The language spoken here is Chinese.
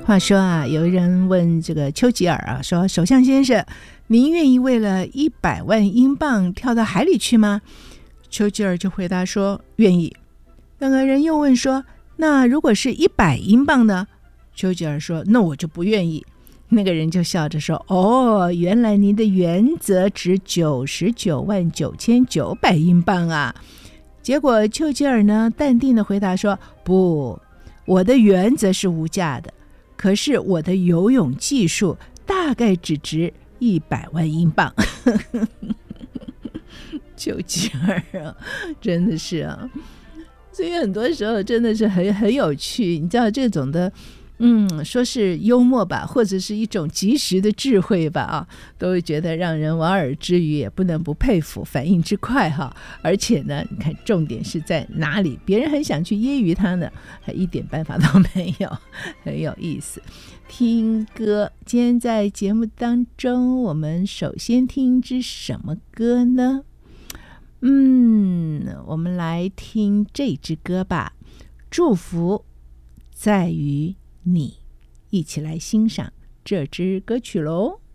话说啊，有人问这个丘吉尔啊，说首相先生，您愿意为了100万英镑跳到海里去吗？丘吉尔就回答说愿意。那个人又问说，那如果是100英镑呢？丘吉尔说那我就不愿意。那个人就笑着说，哦，原来您的原则值999900英镑啊。结果丘吉尔呢淡定地回答说，不，我的原则是无价的，可是我的游泳技术大概只值100万英镑。丘吉尔啊，真的是啊，所以很多时候真的是很有趣，你知道这种的说是幽默吧，或者是一种及时的智慧吧啊，都会觉得让人莞尔之余也不能不佩服，反应之快哈。而且呢，你看重点是在哪里？别人很想去揶揄他呢，还一点办法都没有，很有意思。听歌，今天在节目当中，我们首先听支什么歌呢？我们来听这支歌吧，祝福在于你，一起来欣赏这支歌曲喽。